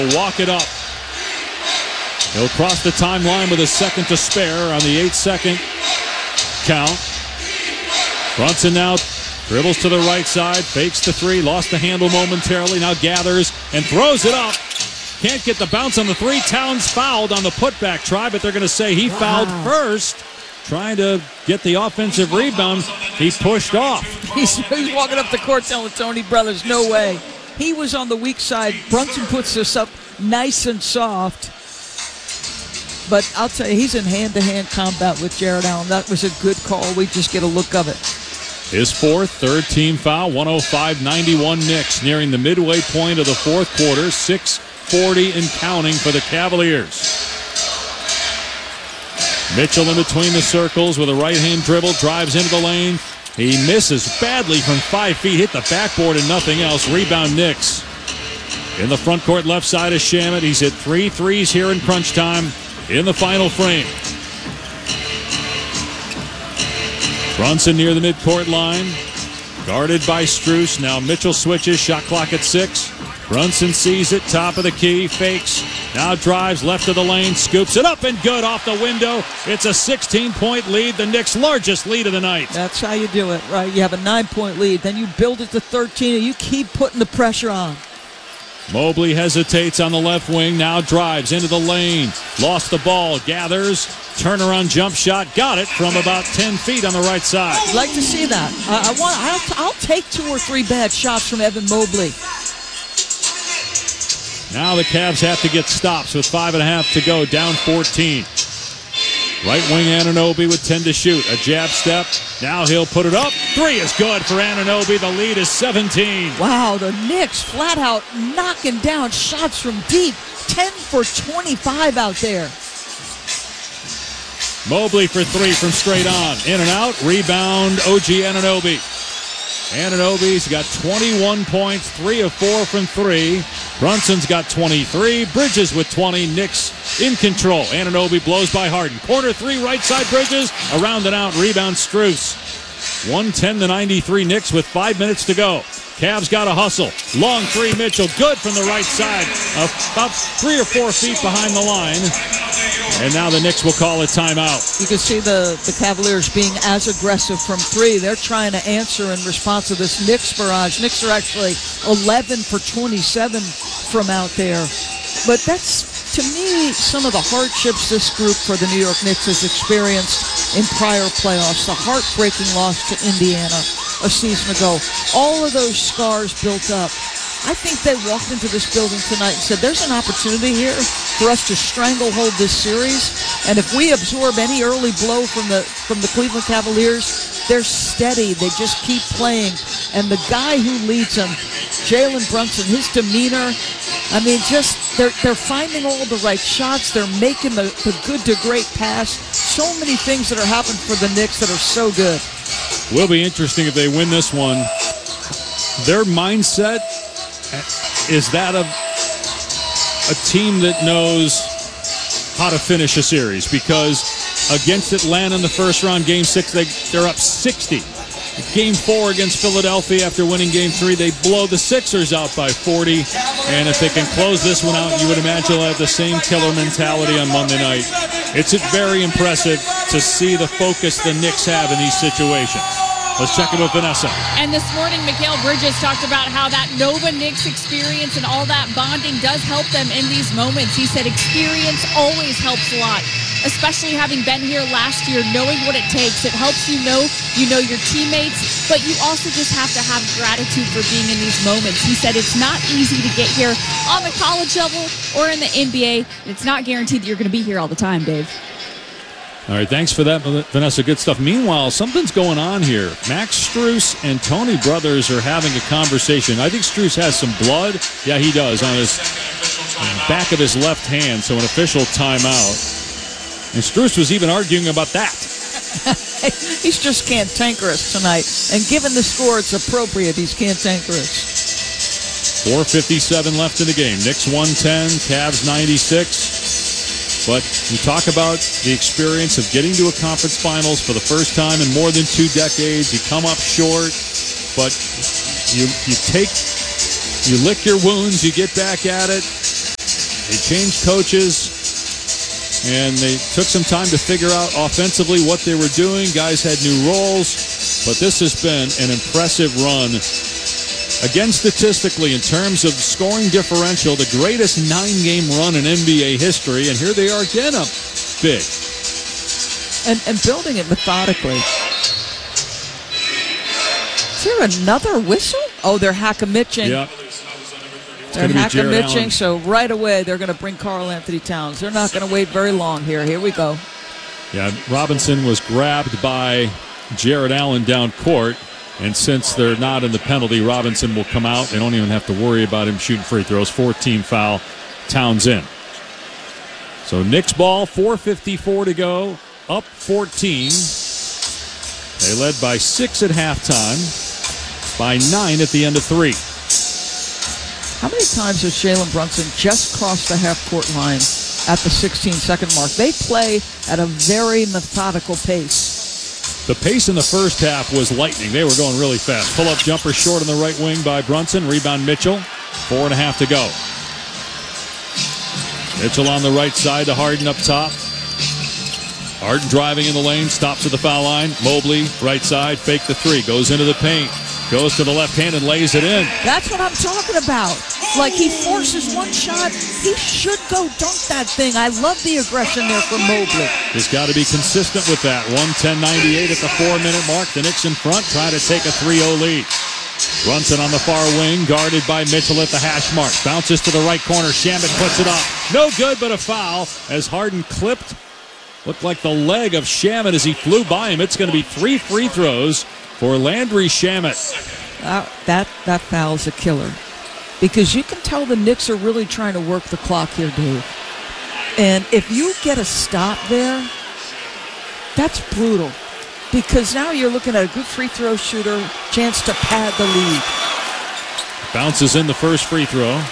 Walk it up. He'll cross the timeline with a second to spare on the 8-second count. Brunson now dribbles to the right side, fakes the three, lost the handle momentarily, now gathers and throws it up. Can't get the bounce on the three. Towns fouled on the putback try, but they're going to say he fouled first. Trying to get the offensive rebound. He pushed off. He's walking up the court telling Tony Brothers, no way. He was on the weak side. Brunson puts this up nice and soft. But I'll tell you, he's in hand-to-hand combat with Jared Allen. That was a good call. We just get a look of it. His fourth, third team foul, 105-91 Knicks, nearing the midway point of the fourth quarter, 6:40 and counting for the Cavaliers. Mitchell in between the circles with a right-hand dribble, drives into the lane. He misses badly from 5 feet, hit the backboard and nothing else. Rebound Knicks. In the front court left side is Shamet. He's hit 3 threes here in crunch time in the final frame. Brunson near the midcourt line. Guarded by Strus. Now Mitchell switches. Shot clock at 6. Brunson sees it. Top of the key. Fakes. Now drives left of the lane. Scoops it up and good off the window. It's a 16-point lead. The Knicks' largest lead of the night. That's how you do it, right? You have a 9-point lead. Then you build it to 13 and you keep putting the pressure on. Mobley hesitates on the left wing. Now drives into the lane. Lost the ball. Gathers. Turnaround jump shot. Got it from about 10 feet on the right side. I'd like to see that. I'll take 2 or 3 bad shots from Evan Mobley. Now the Cavs have to get stops with 5.5 to go. Down 14. Right wing Anunoby with 10 to shoot. A jab step. Now he'll put it up. 3 is good for Anunoby. The lead is 17. Wow, the Knicks flat out knocking down shots from deep. 10 for 25 out there. Mobley for 3 from straight on. In and out. Rebound, OG Anunoby. Anunoby's got 21 points, 3 of 4 from 3. Brunson's got 23. Bridges with 20. Knicks in control. Anunoby blows by Harden. Corner 3, right side Bridges. Around and out. Rebound Strus. 110-93 Knicks with 5 minutes to go. Cavs got to hustle. Long 3, Mitchell. Good from the right side. About 3 or 4 feet behind the line. And now the Knicks will call a timeout. You can see the Cavaliers being as aggressive from 3. They're trying to answer in response to this Knicks barrage. Knicks are actually 11 for 27 from out there. But that's, to me, some of the hardships this group for the New York Knicks has experienced in prior playoffs. The heartbreaking loss to Indiana a season ago. All of those scars built up. I think they walked into this building tonight and said, there's an opportunity here for us to stranglehold this series. And if we absorb any early blow from the Cleveland Cavaliers, they're steady. They just keep playing. And the guy who leads them, Jalen Brunson, his demeanor, I mean, just they're finding all the right shots. They're making the good to great pass. So many things that are happening for the Knicks that are so good. Will be interesting if they win this one. Their mindset is that of a team that knows how to finish a series, because against Atlanta in the first round, Game 6, they're up 60. Game 4 against Philadelphia after winning Game 3, they blow the Sixers out by 40. And if they can close this one out, you would imagine they'll have the same killer mentality on Monday night. It's very impressive to see the focus the Knicks have in these situations. Let's check it with Vanessa. And this morning, Mikal Bridges talked about how that Nova Knicks experience and all that bonding does help them in these moments. He said experience always helps a lot, especially having been here last year, knowing what it takes. It helps you know your teammates, but you also just have to have gratitude for being in these moments. He said it's not easy to get here on the college level or in the NBA, and it's not guaranteed that you're going to be here all the time, Dave. All right, thanks for that, Vanessa. Good stuff. Meanwhile, something's going on here. Max Strus and Tony Brothers are having a conversation. I think Strus has some blood. Yeah, he does, on his back of his left hand, so an official timeout. And Strus was even arguing about that. He's just cantankerous tonight. And given the score, it's appropriate he's cantankerous. 4:57 left in the game. Knicks 110, Cavs 96. But you talk about the experience of getting to a conference finals for the first time in more than 2 decades. You come up short, but you lick your wounds, you get back at it. They changed coaches, and they took some time to figure out offensively what they were doing. Guys had new roles, but this has been an impressive run. Again, statistically, in terms of scoring differential, the greatest 9-game run in NBA history, and here they are again up big. And building it methodically. Is there another whistle? Oh, they're hackamitching. Yeah. They're gonna be Jared Allen. hackamitching, so right away they're going to bring Karl Anthony Towns. They're not going to wait very long here. Here we go. Yeah, Robinson was grabbed by Jared Allen down court, and since they're not in the penalty, Robinson will come out. They don't even have to worry about him shooting free throws. 14 foul, Towns in. So Knicks ball, 4:54 to go, up 14. They led by 6 at halftime, by 9 at the end of 3. How many times has Jalen Brunson just crossed the half-court line at the 16-second mark? They play at a very methodical pace. The pace in the first half was lightning. They were going really fast. Pull-up jumper short on the right wing by Brunson. Rebound Mitchell. 4.5 to go. Mitchell on the right side to Harden up top. Harden driving in the lane, stops at the foul line. Mobley, right side, fake the three, goes into the paint, goes to the left hand and lays it in. That's what I'm talking about. Like, he forces one shot, he should go dunk that thing. I love the aggression there from Mobley. Just got to be consistent with that. 1:10.98 at the 4-minute mark. The Knicks in front, trying to take a 3-0 lead. Brunson on the far wing, guarded by Mitchell at the hash mark. Bounces to the right corner. Shamet puts it up. No good, but a foul as Harden clipped. Looked like the leg of Shamet as he flew by him. It's going to be 3 free throws for Landry Shamet. That foul's a killer. Because you can tell the Knicks are really trying to work the clock here, Dave. And if you get a stop there, that's brutal. Because now you're looking at a good free throw shooter, chance to pad the lead. Bounces in the first free throw.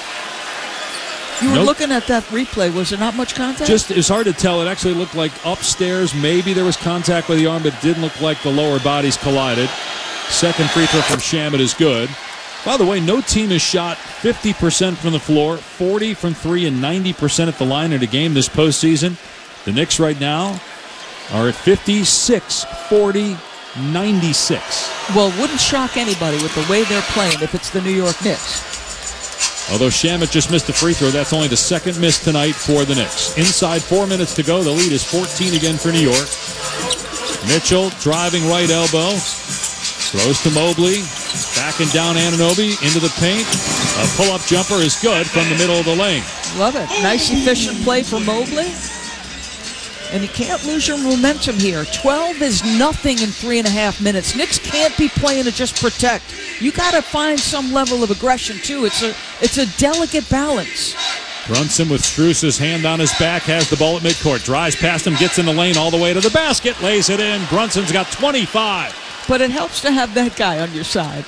You were looking at that replay. Was there not much contact? It's hard to tell. It actually looked like upstairs. Maybe there was contact with the arm, but it didn't look like the lower bodies collided. Second free throw from Shamet is good. By the way, no team has shot 50% from the floor, 40 from 3, and 90% at the line in a game this postseason. The Knicks right now are at 56, 40, 96. Well, it wouldn't shock anybody with the way they're playing if it's the New York Knicks. Although Shamet just missed a free throw, that's only the second miss tonight for the Knicks. Inside 4 minutes to go. The lead is 14 again for New York. Mitchell driving right elbow. Throws to Mobley. Backing down Anunoby into the paint. A pull-up jumper is good from the middle of the lane. Love it. Nice, efficient play for Mobley. And you can't lose your momentum here. 12 is nothing in 3.5 minutes. Knicks can't be playing to just protect. You got to find some level of aggression, too. It's a delicate balance. Brunson with Strus's hand on his back, has the ball at midcourt. Drives past him, gets in the lane all the way to the basket, lays it in. Brunson's got 25. But it helps to have that guy on your side.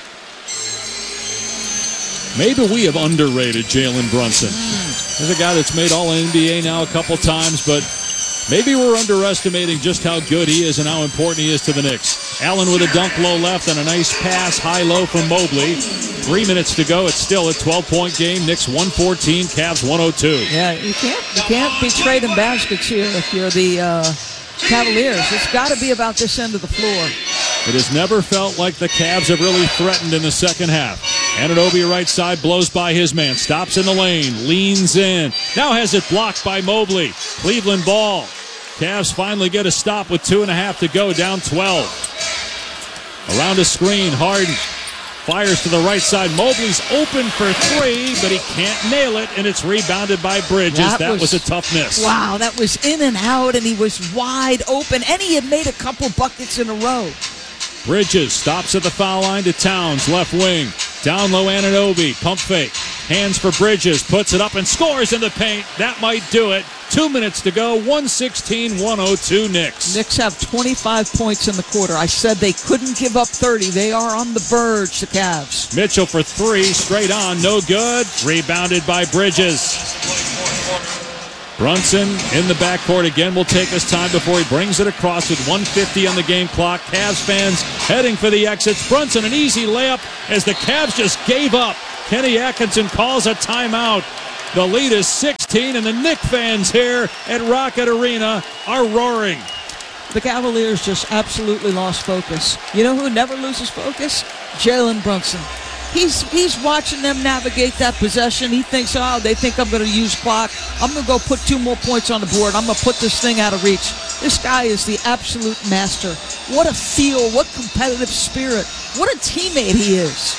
Maybe we have underrated Jalen Brunson. There's a guy that's made All-NBA now a couple times, but maybe we're underestimating just how good he is and how important he is to the Knicks. Allen with a dunk low left and a nice pass high-low from Mobley. 3 minutes to go. It's still a 12-point game. Knicks 114, Cavs 102. Yeah, you can't be trading baskets here if you're the Cavaliers. It's got to be about this end of the floor. It has never felt like the Cavs have really threatened in the second half. Anunoby right side blows by his man. Stops in the lane. Leans in. Now has it blocked by Mobley. Cleveland ball. Cavs finally get a stop with 2.5 to go. Down 12. Around a screen. Harden fires to the right side. Mobley's open for 3, but he can't nail it, and it's rebounded by Bridges. That was a tough miss. Wow, that was in and out, and he was wide open, and he had made a couple buckets in a row. Bridges stops at the foul line to Towns, left wing. Down low, Anunoby, pump fake. Hands for Bridges, puts it up and scores in the paint. That might do it. 2 minutes to go, 116-102 Knicks. Knicks have 25 points in the quarter. I said they couldn't give up 30. They are on the verge, the Cavs. Mitchell for 3, straight on, no good. Rebounded by Bridges. Brunson in the backcourt again will take his time before he brings it across with 1:50 on the game clock. Cavs fans heading for the exits. Brunson, an easy layup as the Cavs just gave up. Kenny Atkinson calls a timeout. The lead is 16, and the Knick fans here at Rocket Arena are roaring. The Cavaliers just absolutely lost focus. You know who never loses focus? Jalen Brunson. He's watching them navigate that possession. He thinks, they think I'm going to use clock. I'm going to go put 2 more points on the board. I'm going to put this thing out of reach. This guy is the absolute master. What a feel, what competitive spirit, what a teammate he is.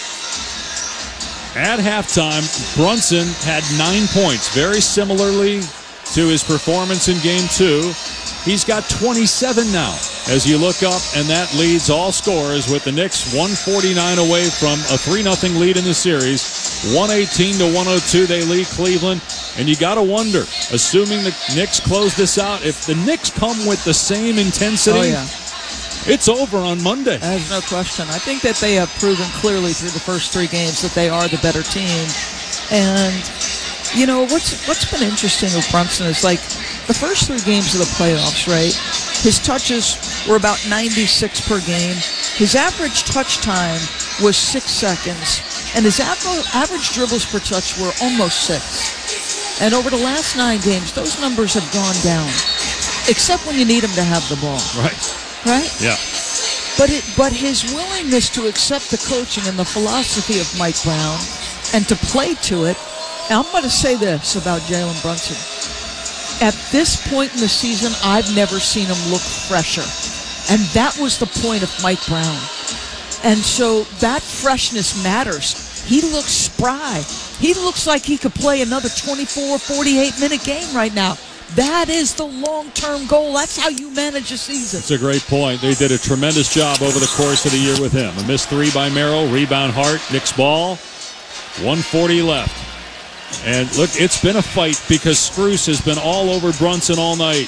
At halftime, Brunson had 9 points, very similarly to his performance in Game 2. He's got 27 now as you look up, and that leads all scorers with the Knicks 149 away from a 3-0 lead in the series. 118-102, they lead Cleveland. And you got to wonder, assuming the Knicks close this out, if the Knicks come with the same intensity, it's over on Monday. There's no question. I think that they have proven clearly through the first 3 games that they are the better team. And, you know, what's been interesting with Brunson is, like, the first 3 games of the playoffs, right? His touches were about 96 per game. His average touch time was 6 seconds. And his average dribbles per touch were almost 6. And over the last 9 games, those numbers have gone down. Except when you need him to have the ball. Right? Yeah. But his willingness to accept the coaching and the philosophy of Mike Brown and to play to it, I'm going to say this about Jalen Brunson. At this point in the season, I've never seen him look fresher. And that was the point of Mike Brown. And so that freshness matters. He looks spry. He looks like he could play another 24, 48-minute game right now. That is the long-term goal. That's how you manage a season. That's a great point. They did a tremendous job over the course of the year with him. A missed 3 by Merrill, rebound Hart, Knicks ball, 1:40 left. And look, it's been a fight because Strus has been all over Brunson all night.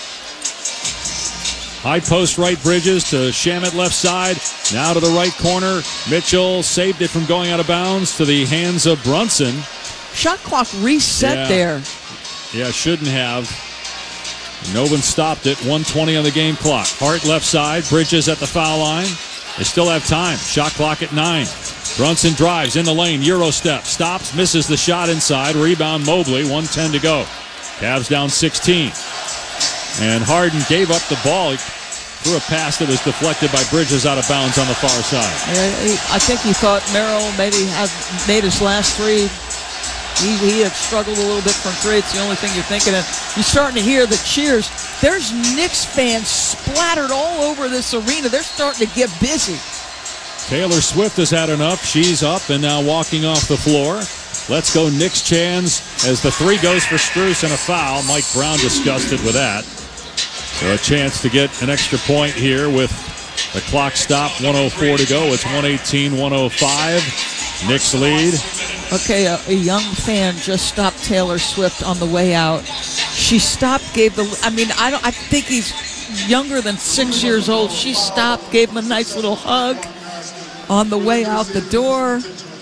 High post right, Bridges to Shamet left side. Now to the right corner. Mitchell saved it from going out of bounds to the hands of Brunson. Shot clock reset there. Yeah, shouldn't have. Novin stopped it. 1:20 on the game clock. Hart left side. Bridges at the foul line. They still have time. Shot clock at 9. Brunson drives in the lane. Euro step. Stops. Misses the shot inside. Rebound Mobley. 1:10 to go. Cavs down 16. And Harden gave up the ball. He threw a pass that was deflected by Bridges out of bounds on the far side. I think he thought Merrill maybe had made his last 3. He had struggled a little bit from 3. It's the only thing you're thinking of. You're starting to hear the cheers. There's Knicks fans splattered all over this arena. They're starting to get busy. Taylor Swift has had enough. She's up and now walking off the floor. Let's go Knicks chants as the 3 goes for Strus and a foul. Mike Brown disgusted with that. So a chance to get an extra point here with the clock stopped. 1:04 to go. It's 118-105. Knicks lead. Okay, a young fan just stopped Taylor Swift on the way out. She stopped, I think he's younger than 6 years old. She stopped, gave him a nice little hug on the way out the door.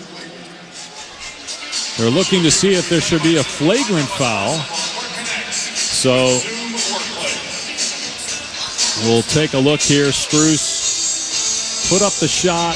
They're looking to see if there should be a flagrant foul. So we'll take a look here. Strus put up the shot.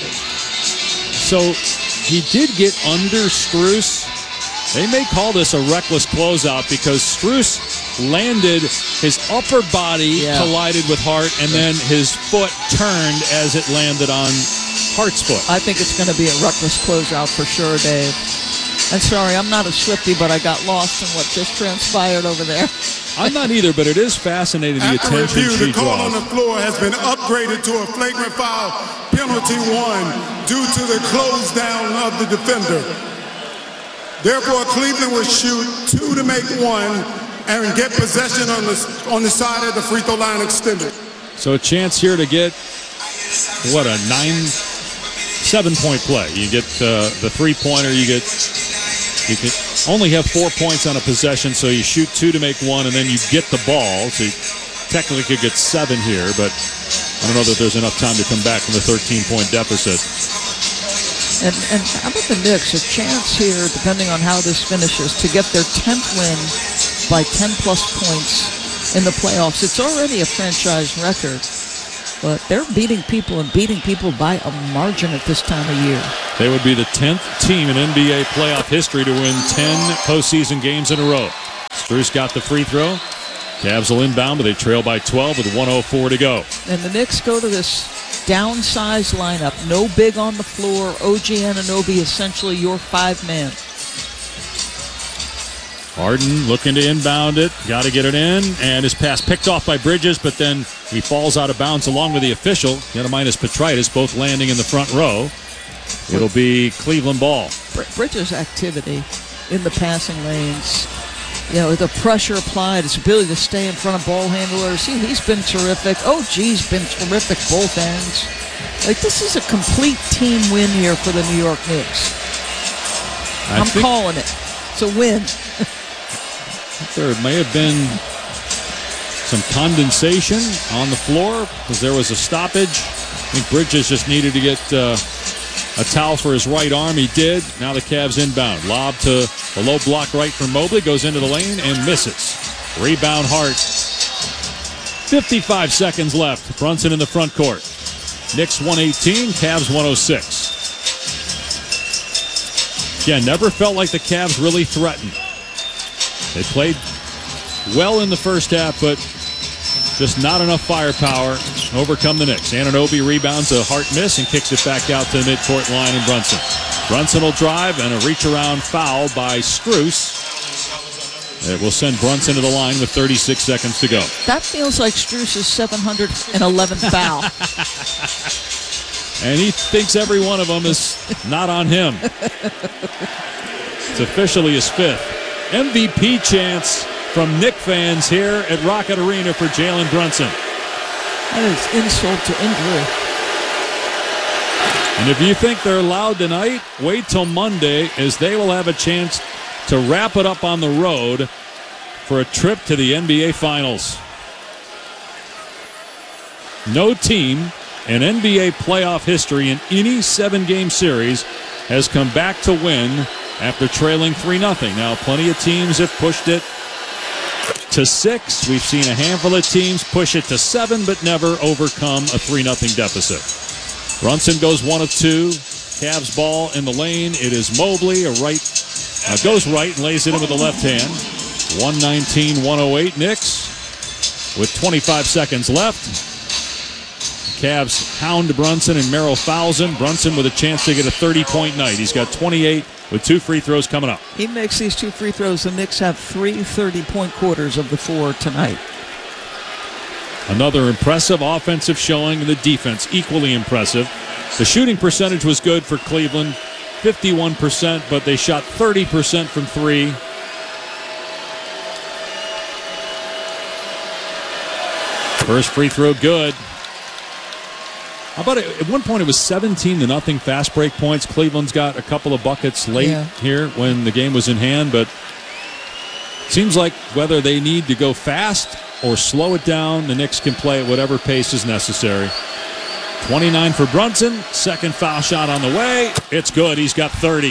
So he did get under Strus. They may call this a reckless closeout because Strus landed, his upper body collided with Hart, and then his foot turned as it landed on Hart's foot. I think it's going to be a reckless closeout for sure, Dave. I'm sorry, I'm not a Swiftie, but I got lost in what just transpired over there. I'm not either, but it is fascinating the attention review, she the call draws. on the floor has been upgraded to a flagrant foul, penalty 1, due to the close down of the defender. Therefore, Cleveland will shoot 2 to make 1 and get possession on the side of the free throw line extended. So a chance here to get, what, a 7-point play. You get the 3-pointer, you can only have 4 points on a possession, so you shoot 2 to make 1, and then you get the ball. So you technically could get 7 here, but I don't know that there's enough time to come back from the 13-point deficit. And how about the Knicks? A chance here, depending on how this finishes, to get their 10th win by 10-plus points in the playoffs. It's already a franchise record. But they're beating people and beating people by a margin at this time of year. They would be the 10th team in NBA playoff history to win 10 postseason games in a row. Strus got the free throw. Cavs will inbound, but they trail by 12 with 1:04 to go. And the Knicks go to this downsized lineup. No big on the floor. OG Anunoby essentially your 5-man. Harden looking to inbound it. Got to get it in. And his pass picked off by Bridges, but then he falls out of bounds along with the official. Giannis Petritis both landing in the front row. It'll be Cleveland ball. Bridges' activity in the passing lanes, the pressure applied, his ability to stay in front of ball handlers, he's been terrific. OG's been terrific both ends. This is a complete team win here for the New York Knicks. I'm calling it. It's a win. There may have been some condensation on the floor because there was a stoppage. I think Bridges just needed to get a towel for his right arm. He did. Now the Cavs inbound. Lob to the low block right from Mobley. Goes into the lane and misses. Rebound Hart. 55 seconds left. Brunson in the front court. Knicks 118, Cavs 106. Yeah, never felt like the Cavs really threatened. They played well in the first half, but just not enough firepower to overcome the Knicks. Anunoby rebounds a Hart miss and kicks it back out to the midcourt line, and Brunson will drive, and a reach-around foul by Strus. It will send Brunson to the line with 36 seconds to go. That feels like Strus' 711th foul. And he thinks every one of them is not on him. It's officially his 5th. MVP chants from Knick fans here at Rocket Arena for Jalen Brunson. That is insult to injury. And if you think they're loud tonight, wait till Monday, as they will have a chance to wrap it up on the road for a trip to the NBA Finals. No team in NBA playoff history in any 7-game series has come back to win after trailing 3-0. Now, plenty of teams have pushed it to 6. We've seen a handful of teams push it to 7, but never overcome a 3-0 deficit. Brunson goes 1 of 2. Cavs ball in the lane. It is Mobley. Goes right and lays it in with the left hand. 119-108 Knicks with 25 seconds left. Cavs hound Brunson, and Merrill fouls him. Brunson with a chance to get a 30-point night. He's got 28 with 2 free throws coming up. He makes these 2 free throws. The Knicks have 3 30-point quarters of the 4 tonight. Another impressive offensive showing, and the defense equally impressive. The shooting percentage was good for Cleveland, 51%, but they shot 30% from 3. First free throw good. How about it? At one point it was 17-0 fast break points. Cleveland's got a couple of buckets late here when the game was in hand, but it seems like whether they need to go fast or slow it down, the Knicks can play at whatever pace is necessary. 29 for Brunson. Second foul shot on the way. It's good. He's got 30.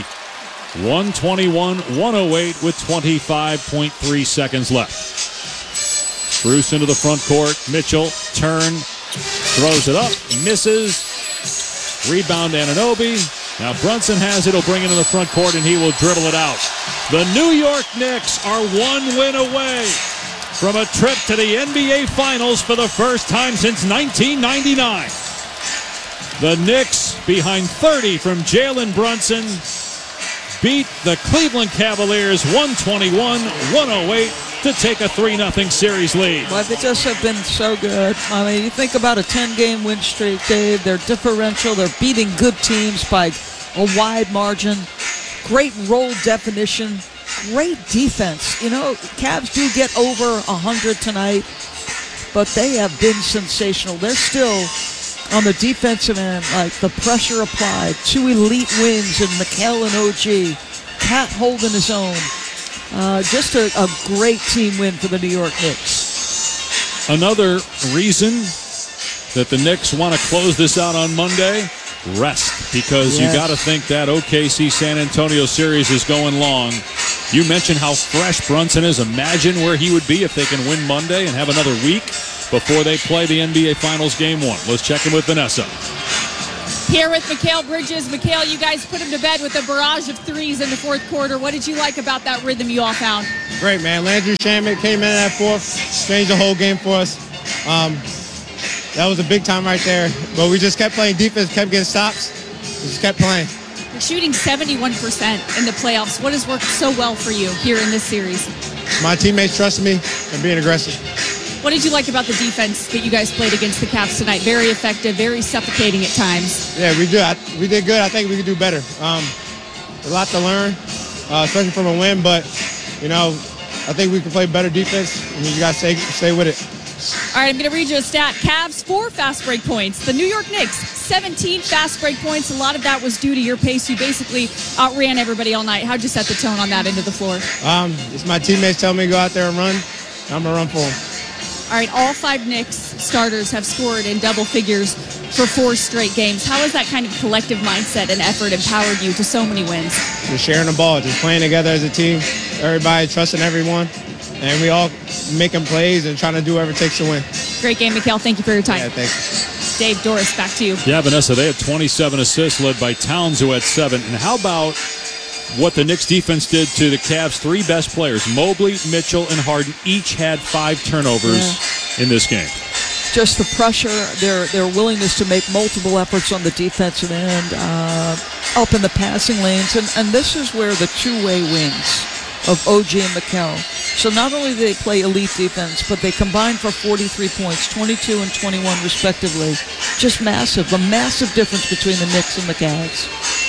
121-108 with 25.3 seconds left. Strus into the front court. Mitchell, turn, throws it up, misses. Rebound Anunoby. Now Brunson has it. He'll bring it in the front court, and he will dribble it out. The New York Knicks are 1 win away from a trip to the NBA Finals for the first time since 1999. The Knicks, behind 30 from Jalen Brunson, beat the Cleveland Cavaliers 121-108 to take a 3-0 series lead. Well, they just have been so good. I mean, you think about a 10-game win streak, Dave. They're differential. They're beating good teams by a wide margin. Great role definition. Great defense. Cavs do get over 100 tonight, but they have been sensational. They're still on the defensive end, like the pressure applied. 2 elite wins in Mikal and OG. Cat holding his own. Just a great team win for the New York Knicks. Another reason that the Knicks want to close this out on Monday, rest. Because you got to think that OKC San Antonio series is going long. You mentioned how fresh Brunson is. Imagine where he would be if they can win Monday and have another week before they play the NBA Finals Game 1. Let's check in with Vanessa. Here with Mikal Bridges. Mikal, you guys put him to bed with a barrage of threes in the fourth quarter. What did you like about that rhythm you all found? Great, man. Landry Shamet came in at fourth, changed the whole game for us. That was a big time right there. But we just kept playing defense, kept getting stops. We just kept playing. You're shooting 71% in the playoffs. What has worked so well for you here in this series? My teammates trusted me and being aggressive. What did you like about the defense that you guys played against the Cavs tonight? Very effective, very suffocating at times. Yeah, we did good. I think we could do better. A lot to learn, especially from a win. But, I think we can play better defense, and you got to stay with it. All right, I'm going to read you a stat. Cavs, 4 fast break points. The New York Knicks, 17 fast break points. A lot of that was due to your pace. You basically outran everybody all night. How'd you set the tone on that end of the floor? It's my teammates telling me to go out there and run. I'm going to run for them. All right, all 5 Knicks starters have scored in double figures for 4 straight games. How has that kind of collective mindset and effort empowered you to so many wins? Just sharing the ball, just playing together as a team, everybody trusting everyone, and we all making plays and trying to do whatever it takes to win. Great game, Mikal. Thank you for your time. Yeah, thanks. Dave, Doris, back to you. Yeah, Vanessa, they had 27 assists led by Towns, who had 7. And how about what the Knicks defense did to the Cavs' 3 best players? Mobley, Mitchell, and Harden each had 5 turnovers in this game. Just the pressure, their willingness to make multiple efforts on the defensive end, up in the passing lanes. And this is where the two-way wings of OG and Mikal. So not only do they play elite defense, but they combine for 43 points, 22 and 21 respectively. Just massive. A massive difference between the Knicks and the Cavs.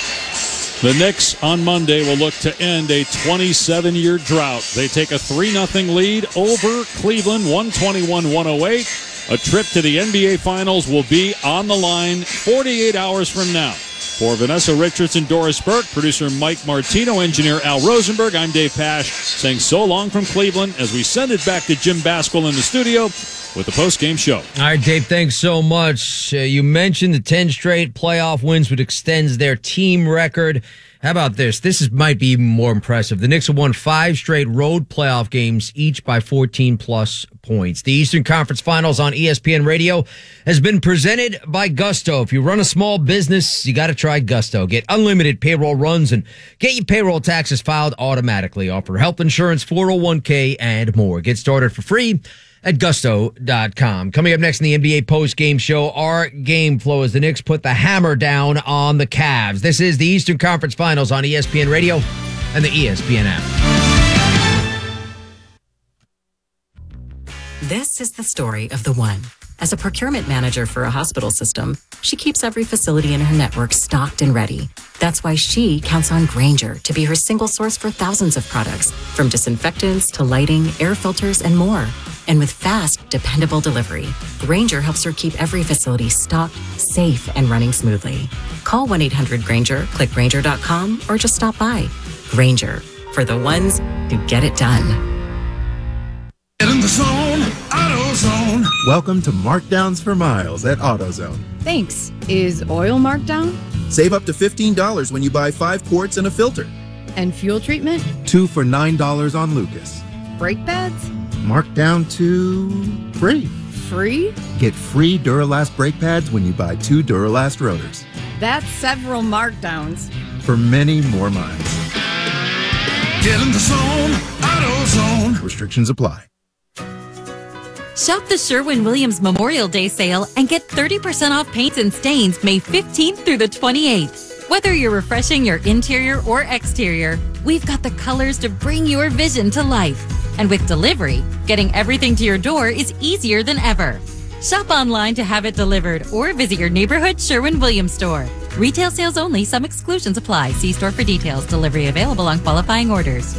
The Knicks on Monday will look to end a 27-year drought. They take a 3-0 lead over Cleveland, 121-108. A trip to the NBA Finals will be on the line 48 hours from now. For Vanessa Richardson, Doris Burke, producer Mike Martino, engineer Al Rosenberg, I'm Dave Pasch, saying so long from Cleveland as we send it back to Jim Basquill in the studio with the post-game show. All right, Dave, thanks so much. You mentioned the 10 straight playoff wins, which extends their team record. How about this? Might be even more impressive. The Knicks have won 5 straight road playoff games, each by 14-plus points. The Eastern Conference Finals on ESPN Radio has been presented by Gusto. If you run a small business, you got to try Gusto. Get unlimited payroll runs and get your payroll taxes filed automatically. Offer health insurance, 401k, and more. Get started for free at gusto.com. Coming up next in the NBA post-game show, our game flow as the Knicks put the hammer down on the Cavs. This is the Eastern Conference Finals on ESPN Radio and the ESPN app. This is the story of the one. As a procurement manager for a hospital system, she keeps every facility in her network stocked and ready. That's why she counts on Grainger to be her single source for thousands of products, from disinfectants to lighting, air filters, and more. And with fast, dependable delivery, Grainger helps her keep every facility stocked, safe, and running smoothly. Call 1-800-GRAINGER, click Grainger.com, or just stop by. Grainger, for the ones who get it done. Get in the zone, AutoZone. Welcome to Markdowns for Miles at AutoZone. Thanks. Is oil marked down? Save up to $15 when you buy 5 quarts and a filter. And fuel treatment? 2 for $9 on Lucas. Brake pads? Marked down to free. Free? Get free Duralast brake pads when you buy 2 Duralast rotors. That's several markdowns. For many more miles. Get in the zone, AutoZone. Restrictions apply. Shop the Sherwin-Williams Memorial Day sale and get 30% off paints and stains May 15th through the 28th. Whether you're refreshing your interior or exterior, we've got the colors to bring your vision to life. And with delivery, getting everything to your door is easier than ever. Shop online to have it delivered or visit your neighborhood Sherwin-Williams store. Retail sales only. Some exclusions apply. See store for details. Delivery available on qualifying orders.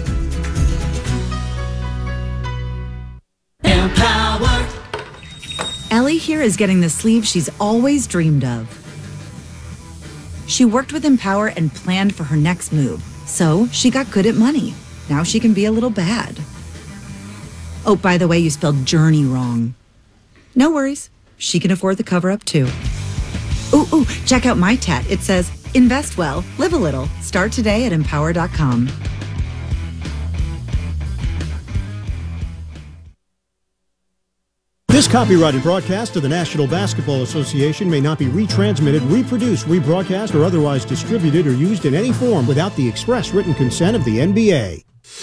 Empower. Ellie here is getting the sleeve she's always dreamed of. She worked with Empower and planned for her next move, so she got good at money. Now she can be a little bad. Oh, by the way, you spelled journey wrong. No worries. She can afford the cover-up, too. Ooh, check out my tat. It says, invest well, live a little. Start today at empower.com. This copyrighted broadcast of the National Basketball Association may not be retransmitted, reproduced, rebroadcast, or otherwise distributed or used in any form without the express written consent of the NBA.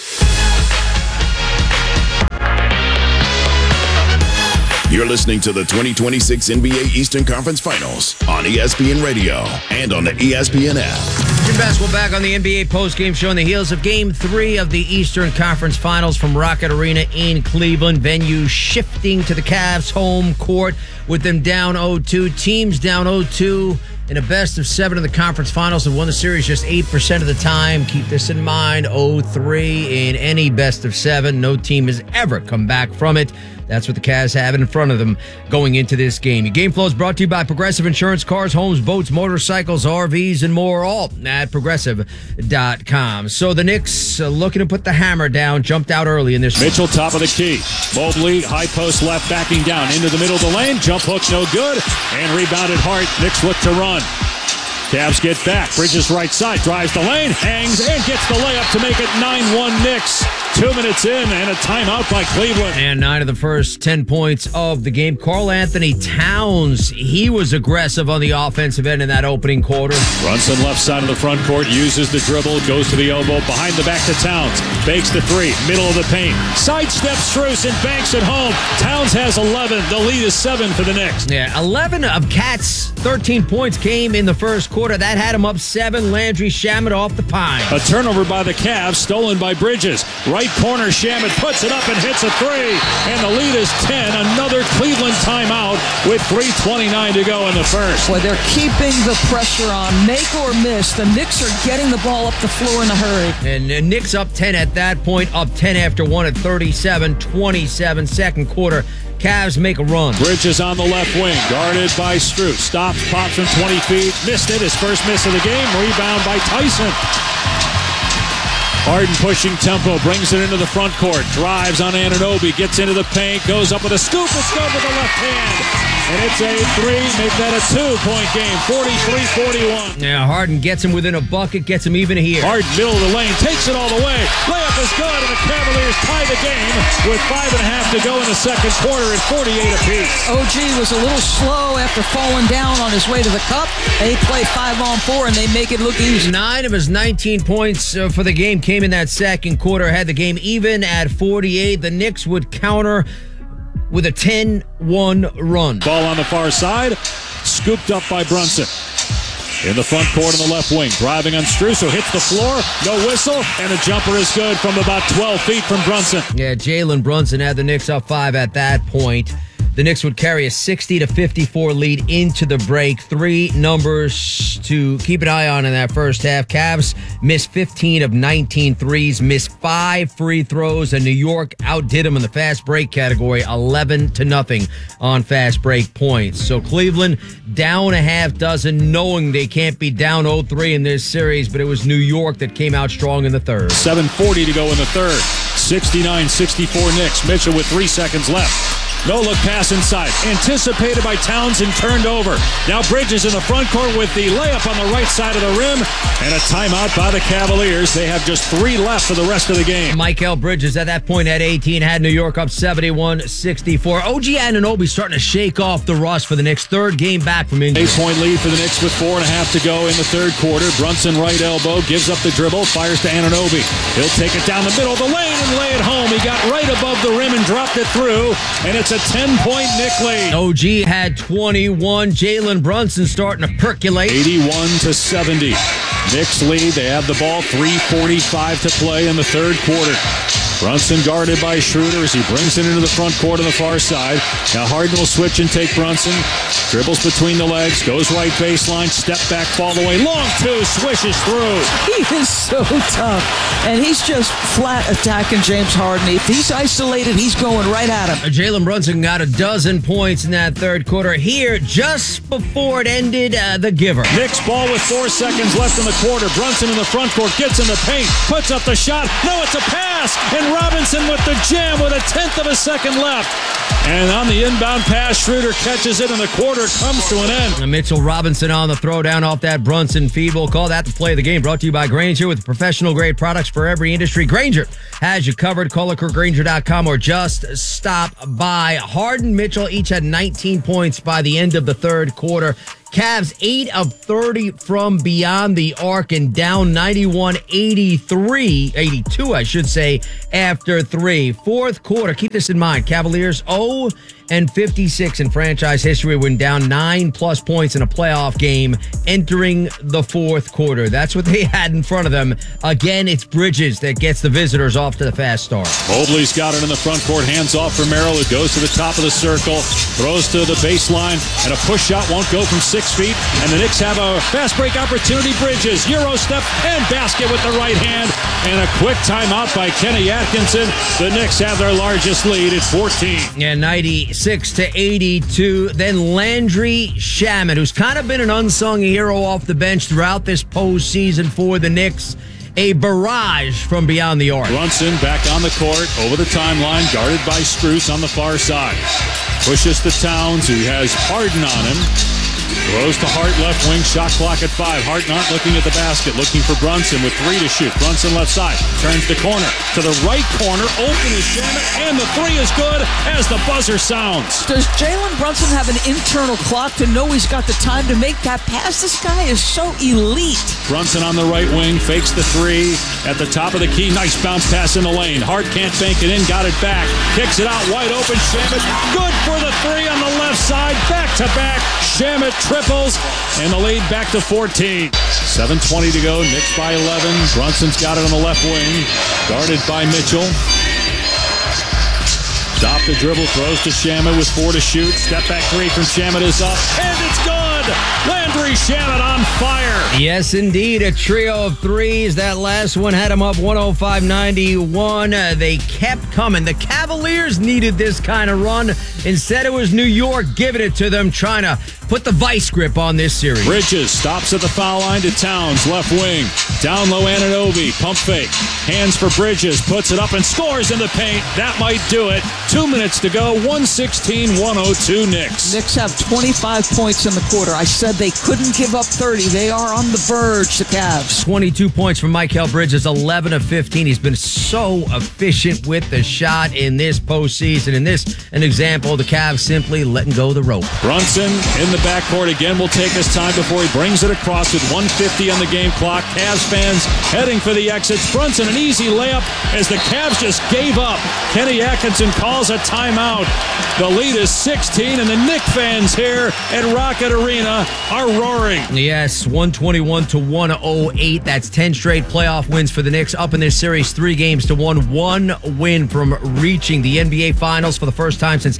You're listening to the 2026 NBA Eastern Conference Finals on ESPN Radio and on the ESPN app. Jim Basketball back on the NBA postgame show on the heels of Game 3 of the Eastern Conference Finals from Rocket Arena in Cleveland. Venue shifting to the Cavs' home court with them down 0-2. Teams down 0-2 in a best of 7 of the conference finals have won the series just 8% of the time. Keep this in mind, 0-3 in any best of 7. No team has ever come back from it. That's what the Cavs have in front of them going into this game. Your game flow is brought to you by Progressive Insurance, cars, homes, boats, motorcycles, RVs, and more, all at Progressive.com. So the Knicks looking to put the hammer down, jumped out early in this. Mitchell, top of the key. Mobley, high post left, backing down into the middle of the lane. Jump hook, no good. And rebounded Hart. Knicks look to run. Cavs get back. Bridges right side, drives the lane, hangs, and gets the layup to make it 9-1 Knicks. 2 minutes in and a timeout by Cleveland. And 9 of the first 10 points of the game. Karl Anthony Towns, he was aggressive on the offensive end in that opening quarter. Brunson left side of the front court, uses the dribble, goes to the elbow, behind the back to Towns. Bakes the three, middle of the paint. Sidesteps Strus and banks it home. Towns has 11. The lead is 7 for the Knicks. Yeah, 11 of Cat's 13 points came in the first quarter. That had him up 7. Landry Shamet off the pine. A turnover by the Cavs, stolen by Bridges. Right corner, Shamet puts it up and hits a three. And the lead is 10. Another Cleveland timeout with 3:29 to go in the first. Boy, they're keeping the pressure on. Make or miss. The Knicks are getting the ball up the floor in a hurry. And Knicks up 10 at that point, up 10 after 1 at 37-27. Second quarter, Cavs make a run. Bridges on the left wing, guarded by Strus. Stops, pops from 20 feet. Missed it, his first miss of the game. Rebound by Tyson. Harden pushing tempo, brings it into the front court. Drives on Anunoby, gets into the paint, goes up with a scoop. It's good with the left hand. And it's a 3, make that a 2-point game, 43-41. Yeah, Harden gets him within a bucket, gets him even here. Harden, middle of the lane, takes it all the way. Layup is good, and the Cavaliers tie the game with 5.5 to go in the second quarter at 48 apiece. OG was a little slow after falling down on his way to the cup. They play 5-on-4, and they make it look easy. 9 of his 19 points for the game came in that second quarter. Had the game even at 48. The Knicks would counter with a 10-1 run. Ball on the far side, scooped up by Brunson. In the front court on the left wing, driving on Strus, who hits the floor, no whistle, and the jumper is good from about 12 feet from Brunson. Yeah, Jalen Brunson had the Knicks up 5 at that point. The Knicks would carry a 60-54 lead into the break. 3 numbers to keep an eye on in that first half. Cavs missed 15 of 19 threes, missed 5 free throws, and New York outdid them in the fast break category, 11-0 on fast break points. So Cleveland down a half dozen, knowing they can't be down 0-3 in this series, but it was New York that came out strong in the third. 7:40 to go in the third. 69-64 Knicks. Mitchell with 3 seconds left. No look pass inside. Anticipated by Towns and turned over. Now Bridges in the front court with the layup on the right side of the rim. And a timeout by the Cavaliers. They have just 3 left for the rest of the game. Mikal Bridges at that point at 18 had New York up 71-64. OG Anunoby starting to shake off the rust for the Knicks. Third game back from injury. 8-point lead for the Knicks with 4.5 to go in the third quarter. Brunson right elbow, gives up the dribble, fires to Anunoby. He'll take it down the middle of the lane and lay it home. He got right above the rim and dropped it through. And it's a 10-point Knick lead. OG had 21. Jalen Brunson starting to percolate. 81-70. Knicks lead. They have the ball. 3:45 to play in the third quarter. Brunson guarded by Schroeder as he brings it into the front court on the far side. Now Harden will switch and take Brunson. Dribbles between the legs, goes right baseline, step back, fall away. Long 2, swishes through. He is so tough. And he's just flat attacking James Harden. If he's isolated, he's going right at him. Jalen Brunson got a dozen points in that third quarter. Here, just before it ended, the giver. Knicks ball with 4 seconds left in the quarter. Brunson in the front court, gets in the paint, puts up the shot. No, it's a pass. And Robinson with the jam with a 1/10 of a second left. And on the inbound pass, Schroeder catches it, and the quarter comes to an end. And Mitchell Robinson on the throwdown off that Brunson feed. We'll call that the play of the game. Brought to you by Grainger with professional-grade products for every industry. Grainger has you covered. Call or Grainger.com or just stop by. Harden, Mitchell each had 19 points by the end of the third quarter. Cavs 8 of 30 from beyond the arc and down 82, I should say, after 3. Fourth quarter, keep this in mind, Cavaliers 0-56 in franchise history when down 9+ points in a playoff game entering the fourth quarter. That's what they had in front of them. Again, it's Bridges that gets the visitors off to the fast start. Mobley's got it in the front court, hands off for Merrill, who goes to the top of the circle, throws to the baseline, and a push shot won't go from 6 feet, and the Knicks have a fast break opportunity. Bridges, Euro step, and basket with the right hand, and a quick timeout by Kenny Atkinson. The Knicks have their largest lead at 14. Yeah, 96-82. Then Landry Shamet, who's kind of been an unsung hero off the bench throughout this postseason for the Knicks. A barrage from beyond the arc. Brunson back on the court, over the timeline, guarded by Strus on the far side. Pushes to Towns, who has Harden on him. Throws to Hart, left wing, shot clock at 5. Hart not looking at the basket, looking for Brunson with 3 to shoot. Brunson left side, turns the corner. To the right corner, open is Shamet, and the 3 is good as the buzzer sounds. Does Jalen Brunson have an internal clock to know he's got the time to make that pass? This guy is so elite. Brunson on the right wing, fakes the 3 at the top of the key. Nice bounce pass in the lane. Hart can't bank it in, got it back. Kicks it out wide open. Shamet, good for the 3 on the left side. Back to back. Shamet triples, and the lead back to 14. 7:20 to go. Knicks by 11. Brunson's got it on the left wing, guarded by Mitchell. Stop the dribble, throws to Shamet with 4 to shoot. Step back 3 from Shamet is up, and it's good. Landry Shamet on fire. Yes, indeed. A trio of threes. That last one had him up 105-91. They kept coming. The Cavaliers needed this kind of run. Instead, it was New York giving it to them, trying to put the vice grip on this series. Bridges stops at the foul line to Towns, left wing. Down low, Anunoby, pump fake. Hands for Bridges, puts it up and scores in the paint. That might do it. 2 minutes to go, 116-102 Knicks. Knicks have 25 points in the quarter. I said they couldn't give up 30. They are on the verge, the Cavs. 22 points from Mikal Bridges, 11 of 15. He's been so efficient with the shot in this postseason. And this, an example of the Cavs simply letting go of the rope. Brunson in the backcourt again will take his time before he brings it across with 1:50 on the game clock. Cavs fans heading for the exits. Brunson, an easy layup as the Cavs just gave up. Kenny Atkinson calls a timeout. The lead is 16, and the Knick fans here at Rocket Arena are roaring. Yes, 121-108. That's 10 straight playoff wins for the Knicks. Up in this series, 3 games to 1. 1 win from reaching the NBA Finals for the first time since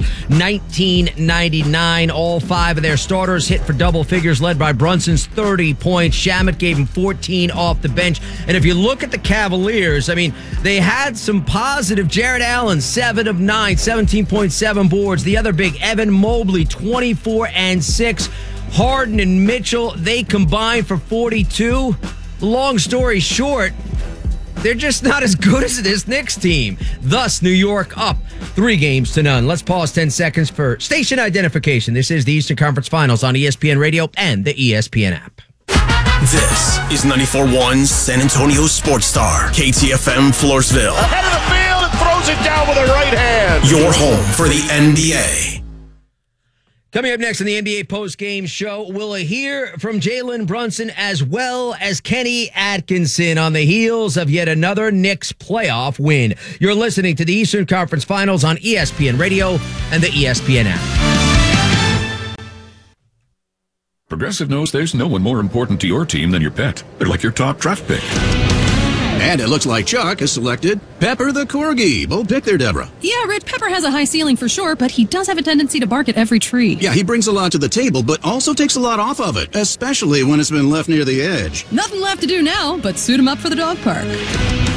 1999. All 5 of their starters hit for double figures, led by Brunson's 30 points. Shamet gave him 14 off the bench. And if you look at the Cavaliers, I mean, they had some positive. Jared Allen, 7 of 9, 17.7 boards. The other big, Evan Mobley, 24 and 6. Harden and Mitchell, they combined for 42. Long story short, they're just not as good as this Knicks team. Thus, New York up 3 games to none. Let's pause 10 seconds for station identification. This is the Eastern Conference Finals on ESPN Radio and the ESPN app. This is 94.1 San Antonio Sports Star, KTFM Floresville. Ahead of the field and throws it down with a right hand. Your home for the NBA. Coming up next in the NBA postgame show, we'll hear from Jalen Brunson as well as Kenny Atkinson on the heels of yet another Knicks playoff win. You're listening to the Eastern Conference Finals on ESPN Radio and the ESPN app. Progressive knows there's no one more important to your team than your pet. They're like your top draft pick. And it looks like Chuck has selected Pepper the Corgi. Bold pick there, Deborah. Yeah, Red Pepper has a high ceiling for sure, but he does have a tendency to bark at every tree. Yeah, he brings a lot to the table, but also takes a lot off of it, especially when it's been left near the edge. Nothing left to do now but suit him up for the dog park.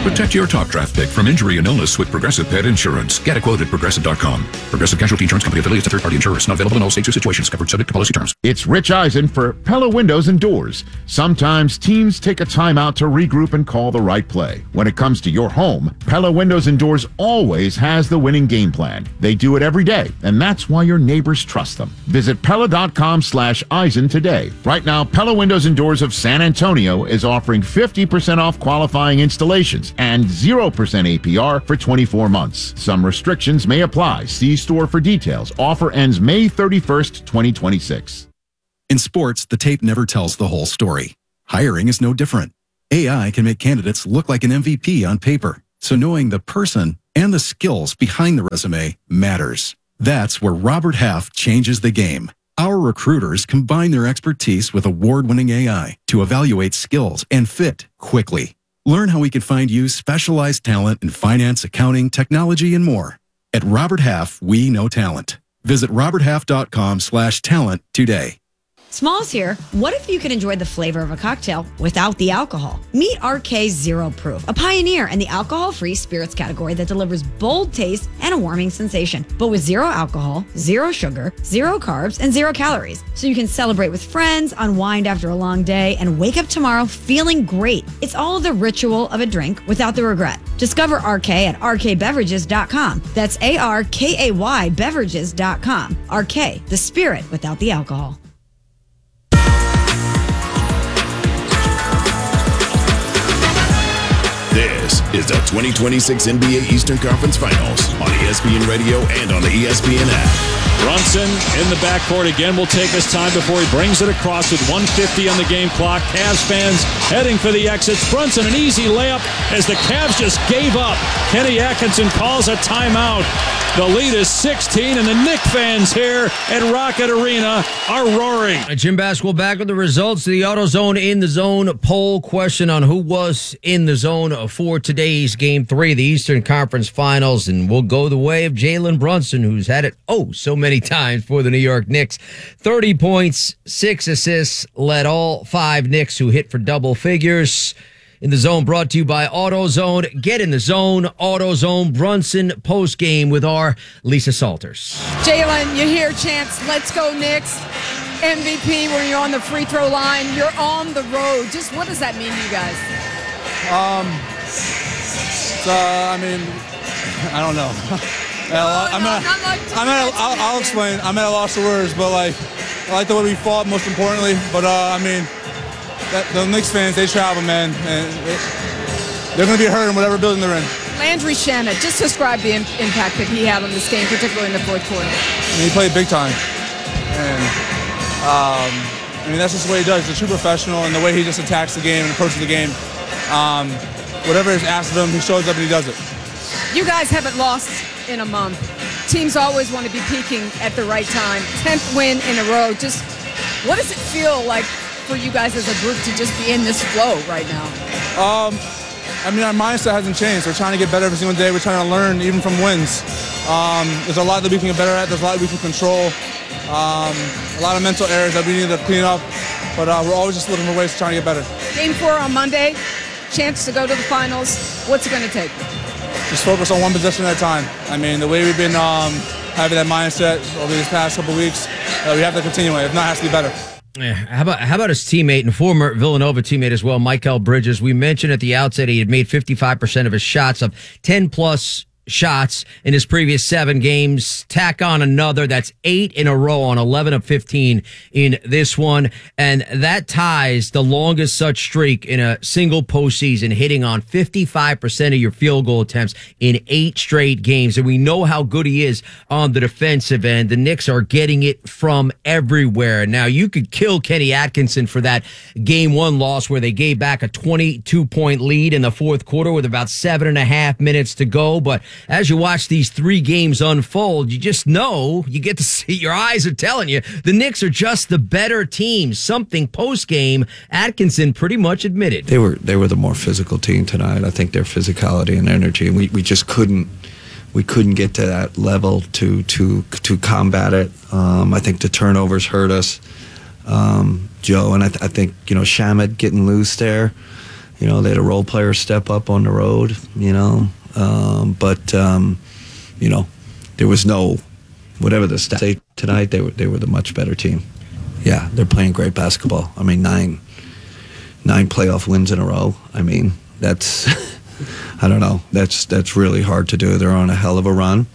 Protect your top draft pick from injury and illness with Progressive Pet Insurance. Get a quote at Progressive.com. Progressive Casualty Insurance Company affiliates of third-party insurers. Not available in all states or situations. Covered subject to policy terms. It's Rich Eisen for Pella Windows and Doors. Sometimes teams take a timeout to regroup and call the right play. When it comes to your home, Pella Windows and Doors always has the winning game plan. They do it every day, and that's why your neighbors trust them. Visit Pella.com/Eisen today. Right now, Pella Windows and Doors of San Antonio is offering 50% off qualifying installations and 0% APR for 24 months. Some restrictions may apply. See store for details. Offer ends May 31st, 2026. In sports, the tape never tells the whole story. Hiring is no different. AI can make candidates look like an MVP on paper, so knowing the person and the skills behind the resume matters. That's where Robert Half changes the game. Our recruiters combine their expertise with award-winning AI to evaluate skills and fit quickly. Learn how we can find you specialized talent in finance, accounting, technology, and more. At Robert Half, we know talent. Visit roberthalf.com/talent today. Smalls here. What if you could enjoy the flavor of a cocktail without the alcohol? Meet RK Zero Proof, a pioneer in the alcohol-free spirits category that delivers bold taste and a warming sensation, but with zero alcohol, zero sugar, zero carbs, and zero calories. So you can celebrate with friends, unwind after a long day, and wake up tomorrow feeling great. It's all the ritual of a drink without the regret. Discover RK at rkbeverages.com. That's ARKAY beverages.com. RK, the spirit without the alcohol. This is the 2026 NBA Eastern Conference Finals on ESPN Radio and on the ESPN app. Brunson in the backcourt again will take his time before he brings it across with 1:50 on the game clock. Cavs fans heading for the exits. Brunson, an easy layup as the Cavs just gave up. Kenny Atkinson calls a timeout. The lead is 16, and the Knick fans here at Rocket Arena are roaring. Jim Basketball back with the results of the AutoZone In the Zone poll question on who was in the zone for today's Game 3 of the Eastern Conference Finals, and we'll go the way of Jalen Brunson, who's had it so many times for the New York Knicks. 30 points, 6 assists, led all 5 Knicks who hit for double figures. In the Zone brought to you by AutoZone. Get in the zone. AutoZone Brunson post-game with our Lisa Salters. Jalen, you hear chants, "Let's go Knicks." MVP when you're on the free throw line. You're on the road. Just what does that mean to you guys? I don't know. I'll explain. I'm at a loss of words, but I like the way we fought, most importantly. But the Knicks fans, they travel, man, and they're going to be hurt in whatever building they're in. Landry Shamet, just describe the impact that he had on this game, particularly in the fourth quarter. He played big time, and that's just the way he does. He's a true professional, and the way he just attacks the game and approaches the game. Whatever is asked of him, he shows up and he does it. You guys haven't lost in a month. Teams always want to be peaking at the right time. 10th win in a row. Just what does it feel like for you guys as a group to just be in this flow right now? Our mindset hasn't changed. We're trying to get better every single day. We're trying to learn even from wins. There's a lot that we can get better at. There's a lot we can control. A lot of mental errors that we need to clean up. But we're always just looking for ways to try to get better. Game 4 on Monday. Chance to go to the finals. What's it going to take? Just focus on one possession at a time. The way we've been having that mindset over these past couple weeks, we have to continue it. If not, it has to be better. Yeah, how about his teammate and former Villanova teammate as well, Mikal Bridges? We mentioned at the outset he had made 55% of his shots of 10-plus shots in his previous 7 games. Tack on another. That's 8 in a row on 11 of 15 in this one. And that ties the longest such streak in a single postseason, hitting on 55% of your field goal attempts in 8 straight games. And we know how good he is on the defensive end. The Knicks are getting it from everywhere. Now, you could kill Kenny Atkinson for that Game 1 loss where they gave back a 22-point lead in the fourth quarter with about 7.5 minutes to go. But as you watch these 3 games unfold, you just know, you get to see, your eyes are telling you, the Knicks are just the better team. Something post-game, Atkinson pretty much admitted. They were the more physical team tonight. I think their physicality and energy, and we just couldn't get to that level to combat it. I think the turnovers hurt us, Joe, and I think Shamet getting loose there. they had a role player step up on the road, but there was no, whatever the state tonight, they were the much better team. Yeah, they're playing great basketball. I mean, nine playoff wins in a row. I mean, that's, I don't know, that's really hard to do. They're on a hell of a run.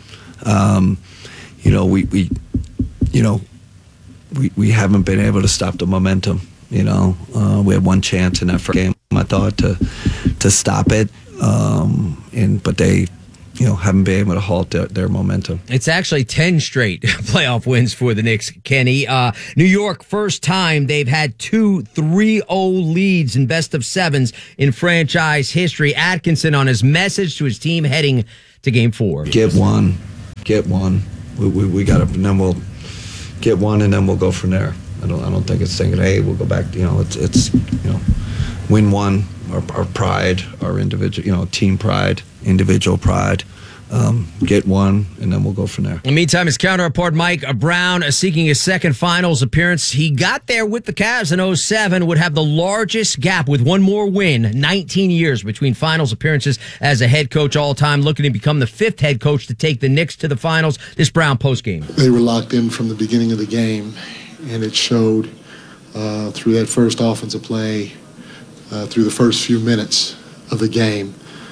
We haven't been able to stop the momentum. We had one chance in that first game, I thought, to stop it, but they haven't been able to halt their momentum. It's actually 10 straight playoff wins for the Knicks, Kenny. New York, first time they've had 2 3-0 leads in best of sevens in franchise history. Atkinson on his message to his team heading to Game 4. Get one. We got to, and then we'll get one, and then we'll go from there. I don't think it's thinking, hey, we'll go back. It's win one. Our pride, our individual, team pride, individual pride. Get one, and then we'll go from there. In the meantime, his counterpart Mike Brown seeking his second finals appearance. He got there with the Cavs in 2007, would have the largest gap with one more win, 19 years between finals appearances as a head coach all time, looking to become the 5th head coach to take the Knicks to the finals. This Brown postgame. They were locked in from the beginning of the game, and it showed through that first offensive play, through the first few minutes of the game.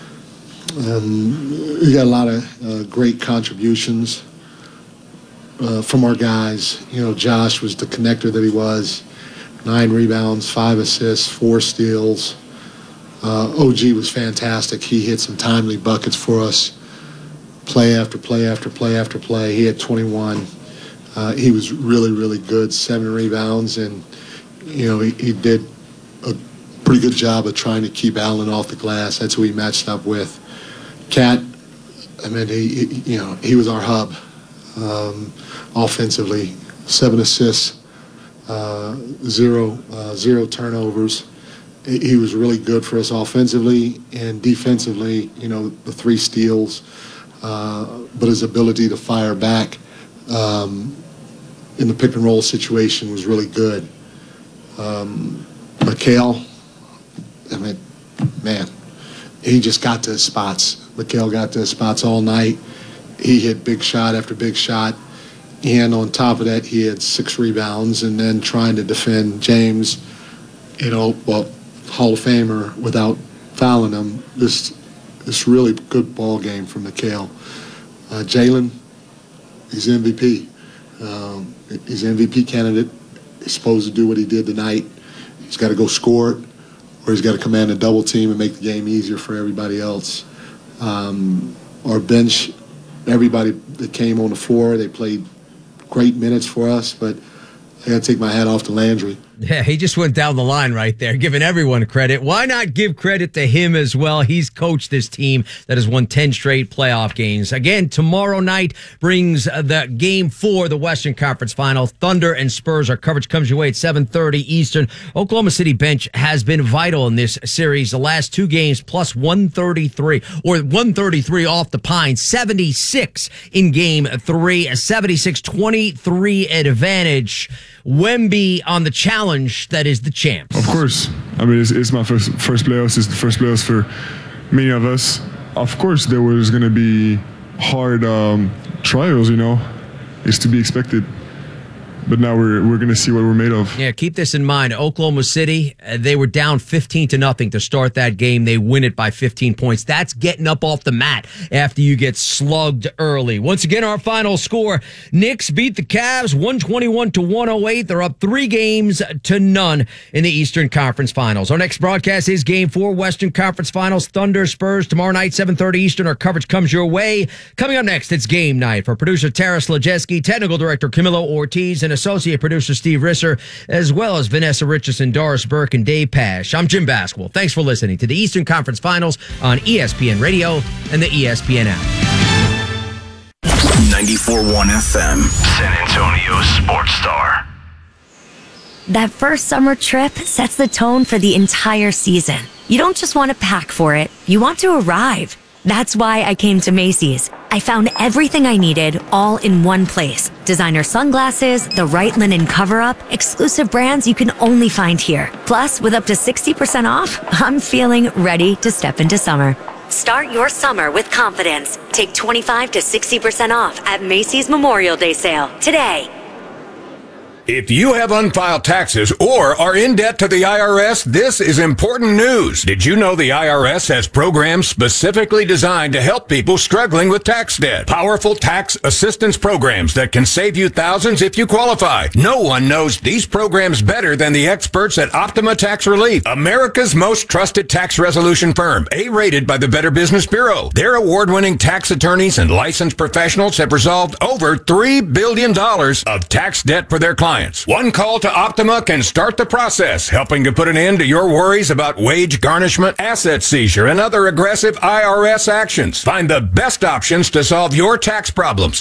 We got a lot of great contributions from our guys. Josh was the connector that he was. 9 rebounds, 5 assists, 4 steals. OG was fantastic. He hit some timely buckets for us. Play after play after play after play. He had 21. He was really, really good. 7 rebounds, and he did a pretty good job of trying to keep Allen off the glass. That's who he matched up with. Cat, I mean, he was our hub offensively. 7 assists, 0 turnovers. He was really good for us offensively and defensively. The 3 steals, but his ability to fire back in the pick and roll situation was really good. Mikal, I mean, man, he just got to his spots. Mikal got to his spots all night. He hit big shot after big shot. And on top of that, he had 6 rebounds, and then trying to defend James, Hall of Famer, without fouling him. This really good ball game from Mikal. Jalen, he's MVP. He's an MVP candidate. He's supposed to do what he did tonight. He's got to go score it, or he's got to command a double team and make the game easier for everybody else. Our bench, everybody that came on the floor, they played great minutes for us, but I got to take my hat off to Landry. Yeah, he just went down the line right there, giving everyone credit. Why not give credit to him as well? He's coached this team that has won 10 straight playoff games. Again, tomorrow night brings the Game 4, the Western Conference Final. Thunder and Spurs. Our coverage comes your way at 7:30 Eastern. Oklahoma City bench has been vital in this series. The last 2 games plus 133, or 133 off the Pine, 76 in Game 3, a 76-23 advantage. Wemby on the challenge that is the champs. Of course. I mean, it's my first playoffs. It's the first playoffs for many of us. Of course, there was going to be hard trials, It's to be expected. But now we're going to see what we're made of. Yeah, keep this in mind. Oklahoma City, they were down 15-0 to start that game. They win it by 15 points. That's getting up off the mat after you get slugged early. Once again, our final score, Knicks beat the Cavs 121-108. They're up 3-0 in the Eastern Conference Finals. Our next broadcast is Game 4, Western Conference Finals, Thunder Spurs. Tomorrow night, 7:30 Eastern. Our coverage comes your way. Coming up next, it's game night. For producer Tara Slajeski, technical director Camilo Ortiz, and associate producer Steve Risser, as well as Vanessa Richardson, Doris Burke, and Dave Pash. I'm Jim Basketball. Thanks for listening to the Eastern Conference Finals on ESPN Radio and the ESPN app. 94.1 FM, San Antonio Sports Star. That first summer trip sets the tone for the entire season. You don't just want to pack for it, you want to arrive. That's why I came to Macy's. I found everything I needed all in one place. Designer sunglasses, the right linen cover-up, exclusive brands you can only find here. Plus, with up to 60% off, I'm feeling ready to step into summer. Start your summer with confidence. Take 25 to 60% off at Macy's Memorial Day sale today. If you have unfiled taxes or are in debt to the IRS, this is important news. Did you know the IRS has programs specifically designed to help people struggling with tax debt? Powerful tax assistance programs that can save you thousands if you qualify. No one knows these programs better than the experts at Optima Tax Relief, America's most trusted tax resolution firm, A-rated by the Better Business Bureau. Their award-winning tax attorneys and licensed professionals have resolved over $3 billion of tax debt for their clients. One call to Optima can start the process, helping to put an end to your worries about wage garnishment, asset seizure, and other aggressive IRS actions. Find the best options to solve your tax problems.